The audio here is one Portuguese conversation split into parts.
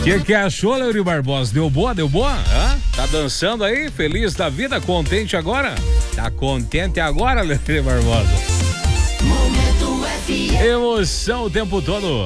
Que achou, Leuri Barbosa? Deu boa? Hã? Tá dançando aí? Feliz da vida? Contente agora? Tá contente agora, Leuri Barbosa? Momento FM. Emoção o tempo todo.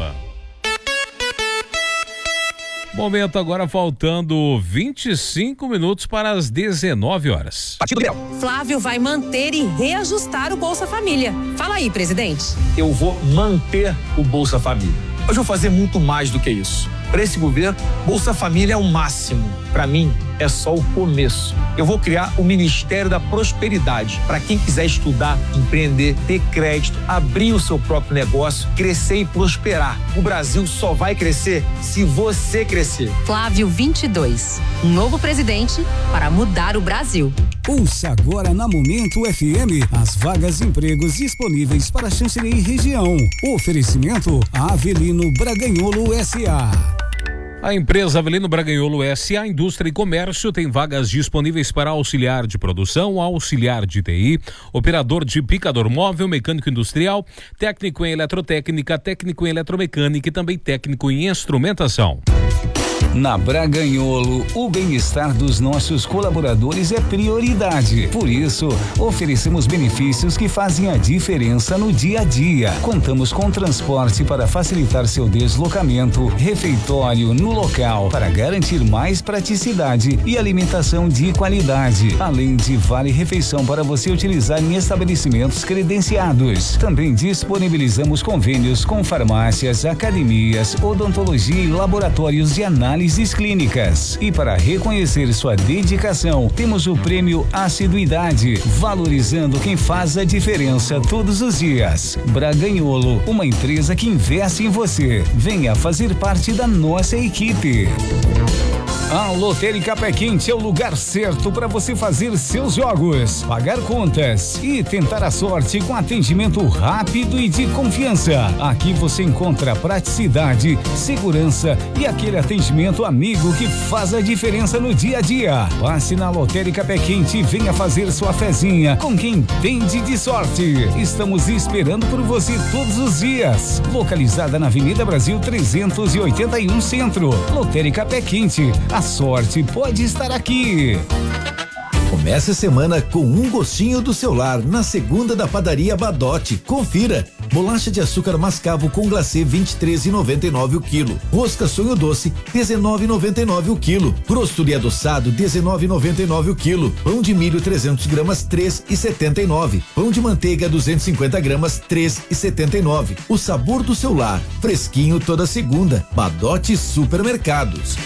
Momento agora faltando 25 minutos para as 19 horas. Partido Liberal. Flávio vai manter e reajustar o Bolsa Família. Fala aí, presidente. Eu vou manter o Bolsa Família. Mas vou fazer muito mais do que isso. Para esse governo, Bolsa Família é o máximo. Para mim, é só o começo. Eu vou criar o Ministério da Prosperidade para quem quiser estudar, empreender, ter crédito, abrir o seu próprio negócio, crescer e prosperar. O Brasil só vai crescer se você crescer. Flávio 22, um novo presidente para mudar o Brasil. Ouça agora na Momento FM as vagas de empregos disponíveis para Xanxerê e região. Oferecimento Avelino Braganholo S.A. A empresa Avelino Braganholo S.A. Indústria e Comércio tem vagas disponíveis para auxiliar de produção, auxiliar de TI, operador de picador móvel, mecânico industrial, técnico em eletrotécnica, técnico em eletromecânica e também técnico em instrumentação. Na Braganholo, o bem-estar dos nossos colaboradores é prioridade. Por isso, oferecemos benefícios que fazem a diferença no dia a dia. Contamos com transporte para facilitar seu deslocamento, refeitório no local para garantir mais praticidade e alimentação de qualidade, além de vale-refeição para você utilizar em estabelecimentos credenciados. Também disponibilizamos convênios com farmácias, academias, odontologia e laboratórios de análises clínicas. E para reconhecer sua dedicação, temos o prêmio Assiduidade, valorizando quem faz a diferença todos os dias. Braganholo, uma empresa que investe em você. Venha fazer parte da nossa equipe. A Lotérica Pé Quente é o lugar certo para você fazer seus jogos, pagar contas e tentar a sorte com atendimento rápido e de confiança. Aqui você encontra praticidade, segurança e aquele atendimento amigo que faz a diferença no dia a dia. Passe na Lotérica Pé Quente e venha fazer sua fezinha com quem entende de sorte. Estamos esperando por você todos os dias. Localizada na Avenida Brasil 381 Centro. Lotérica Pé Quente. A sorte pode estar aqui. Comece a semana com um gostinho do seu lar na segunda da Padaria Badote. Confira. Bolacha de açúcar mascavo com glacê 23,99 o quilo. Rosca sonho doce 19,99 o quilo. Crosturi adoçado 19,99 o quilo. Pão de milho 300 gramas 3,79. Pão de manteiga 250 gramas 3,79. O sabor do seu lar, fresquinho toda segunda. Badote Supermercados.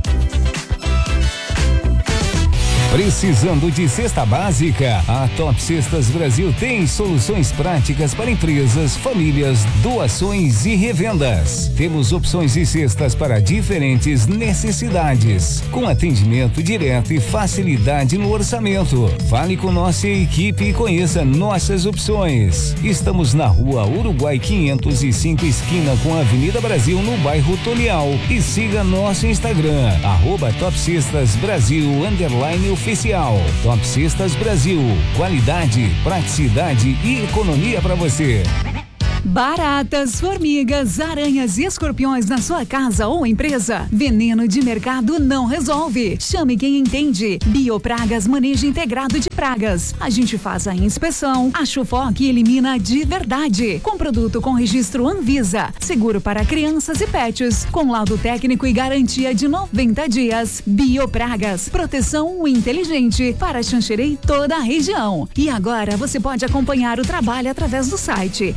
Precisando de cesta básica? A Top Cestas Brasil tem soluções práticas para empresas, famílias, doações e revendas. Temos opções de cestas para diferentes necessidades, com atendimento direto e facilidade no orçamento. Fale com nossa equipe e conheça nossas opções. Estamos na Rua Uruguai 505, esquina com a Avenida Brasil, no bairro Tonial. E siga nosso Instagram, @TopCestasBrasil _ oficial. Top Cestas Brasil. Qualidade, praticidade e economia para você. Baratas, formigas, aranhas e escorpiões na sua casa ou empresa? Veneno de mercado não resolve. Chame quem entende. Biopragas, manejo integrado de pragas. A gente faz a inspeção, a Chufoque elimina de verdade. Com produto com registro Anvisa. Seguro para crianças e pets. Com laudo técnico e garantia de 90 dias. Biopragas, proteção inteligente para Xanxerê e toda a região. E agora você pode acompanhar o trabalho através do site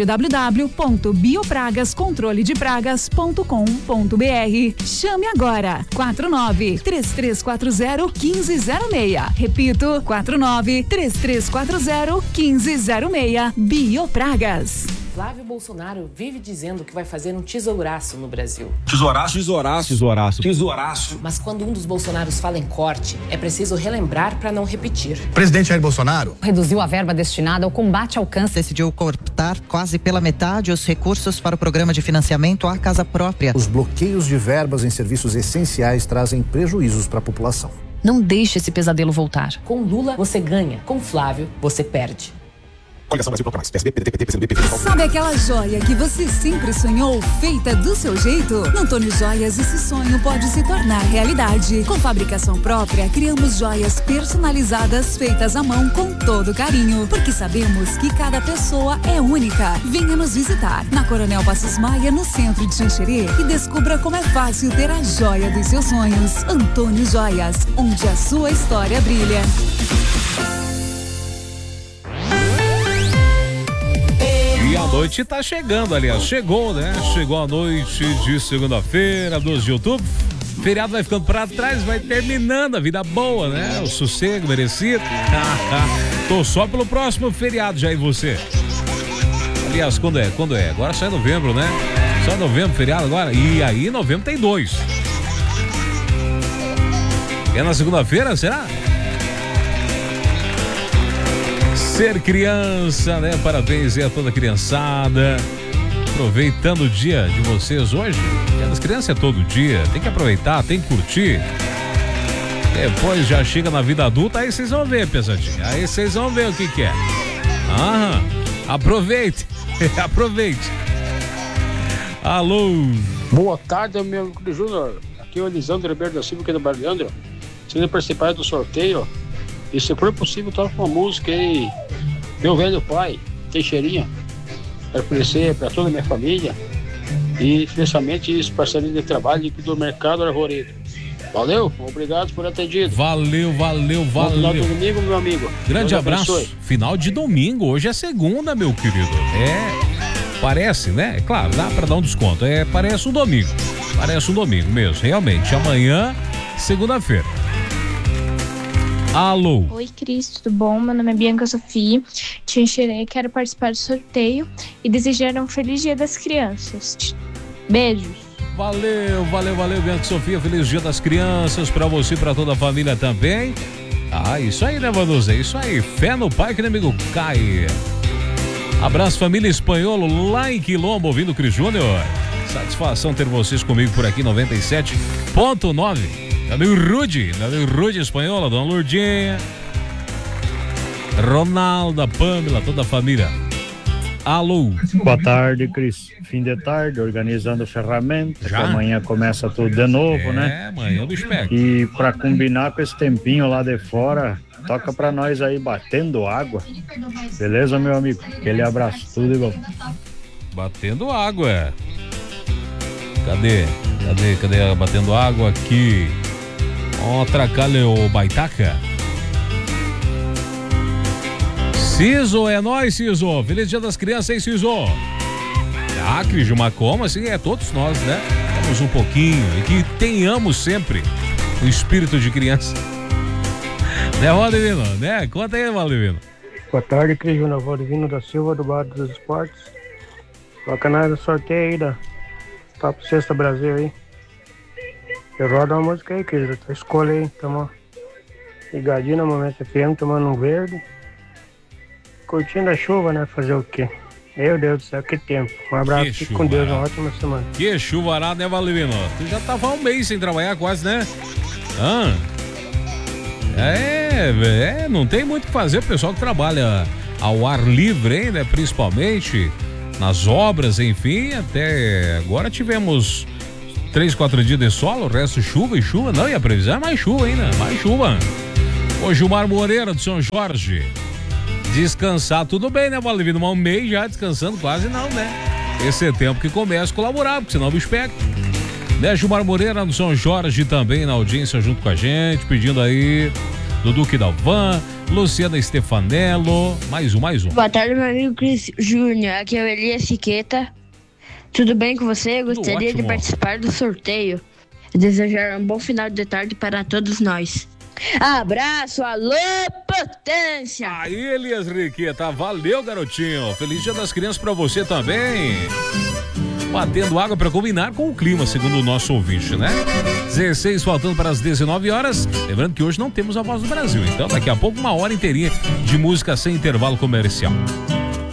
www.biopragascontroledepragas.com.br. Chame agora 49-3340-1506. Repito, 49-3340-1506. Biopragas. Flávio Bolsonaro vive dizendo que vai fazer um tesouraço no Brasil. Tesouraço, tesouraço, tesouraço, tesouraço. Mas quando um dos Bolsonaros fala em corte, é preciso relembrar para não repetir. Presidente Jair Bolsonaro reduziu a verba destinada ao combate ao câncer. Decidiu cortar quase pela metade os recursos para o programa de financiamento à casa própria. Os bloqueios de verbas em serviços essenciais trazem prejuízos para a população. Não deixe esse pesadelo voltar. Com Lula, você ganha. Com Flávio, você perde. Coligação Brasil Proclamais. PSB, PDT, PCdoB, PV. Sabe aquela joia que você sempre sonhou, feita do seu jeito? No Antônio Joias, esse sonho pode se tornar realidade. Com fabricação própria, criamos joias personalizadas, feitas à mão com todo carinho, porque sabemos que cada pessoa é única. Venha nos visitar na Coronel Passos Maia, no centro de Xanxerê, e descubra como é fácil ter a joia dos seus sonhos. Antônio Joias, onde a sua história brilha. E a noite tá chegando, aliás, chegou, né? Chegou a noite de segunda-feira, 12 de outubro. O feriado vai ficando pra trás, vai terminando a vida boa, né? O sossego merecido. Tô só pelo próximo feriado já, e você? Aliás, quando é? Agora só é novembro, né? Só novembro, feriado agora? E aí, novembro tem 2. É na segunda-feira, será? Ser criança, né? Parabéns aí a toda a criançada. Aproveitando o dia de vocês hoje. Dia das crianças é todo dia. Tem que aproveitar, tem que curtir. Depois já chega na vida adulta, aí vocês vão ver, pesadinha. Aí vocês vão ver o que é. Aproveite. Aproveite. Alô. Boa tarde, meu amigo Júnior. Aqui é o Elisandro Ribeiro da Silva, aqui do Bar Leandro. Sendo participar do sorteio. E se for possível, toca uma música aí. Meu velho pai, Teixeirinha. Para oferecer para toda a minha família. E especialmente os parceiros de trabalho aqui do Mercado Arvoredo. Valeu, obrigado por atendido. Valeu. Bom final de domingo, meu amigo. Grande abraço. Final de domingo, hoje é segunda, meu querido. Parece, né? Claro, dá pra dar um desconto. Parece um domingo. Parece um domingo mesmo, realmente. Amanhã, segunda-feira. Alô. Oi, Cris, tudo bom? Meu nome é Bianca Sofia, te encherei, quero participar do sorteio e desejar um feliz Dia das Crianças. Beijos. Valeu, Bianca Sofia, feliz Dia das Crianças pra você e pra toda a família também. Isso aí, né, Vanusa? Isso aí, fé no pai que o inimigo cai. Abraço, família Espanholo, lá em Quilombo, ouvindo o Cris Júnior. Satisfação ter vocês comigo por aqui, 97.9. Meu amigo Rude Espanhola, Dona Lourdinha, Ronaldo, Pamela, toda a família. Alô. Boa tarde, Cris. Fim de tarde, organizando ferramentas. Amanhã começa tudo de novo, né? Amanhã do espectro. E pra combinar com esse tempinho lá de fora, toca pra nós aí, Batendo Água. Beleza, meu amigo? Aquele abraço, tudo de bom. Batendo Água. Cadê a Batendo Água aqui? Outra caleo baitaca. Ciso, é nóis, Ciso. Feliz Dia das Crianças, hein, Ciso? Cris, mas como assim? Todos nós, né? Temos um pouquinho e que tenhamos sempre o espírito de criança. Né, Valdivino? Né? Conta aí, Valdivino. Boa tarde, Cris Júnior. Valdivino da Silva, do Bar dos Esportes. Bacana do sorteio aí da Top Sexta Brasil aí. Eu rodo uma música aí, Cris. Escolha aí. Tamo ligadinho no Momento FM, tomando um verde. Curtindo a chuva, né? Fazer o quê? Meu Deus do céu, que tempo. Um abraço, fique com Deus, uma ótima semana. Que chuvarada, né, Valdivino? Tu já tava um mês sem trabalhar quase, né? Não tem muito o que fazer. O pessoal que trabalha ao ar livre, hein, né? Principalmente nas obras, enfim. Até agora tivemos 3-4 dias de sol, o resto chuva e chuva. Não, e a previsão é mais chuva ainda, mais chuva. Ô, Gilmar Moreira, de São Jorge. Descansar, tudo bem, né, Valdivino? Mas um mês já descansando, quase não, né? Esse é tempo que começa a colaborar, porque senão o bicho pega. Né, Gilmar Moreira, do São Jorge, também na audiência junto com a gente, pedindo aí do Duque Dalvan, Luciana Stefanello, mais um. Boa tarde, meu amigo Cris Júnior, aqui é o Elias Siqueta. Tudo bem com você? Eu gostaria de participar do sorteio. Desejar um bom final de tarde para todos nós. Abraço, alô, potência! Aí, Elias Riqueta, valeu, garotinho. Feliz Dia das Crianças pra você também. Batendo água para combinar com o clima, segundo o nosso ouvinte, né? 16 faltando para as 19 horas. Lembrando que hoje não temos a Voz do Brasil, então daqui a pouco uma hora inteirinha de música sem intervalo comercial.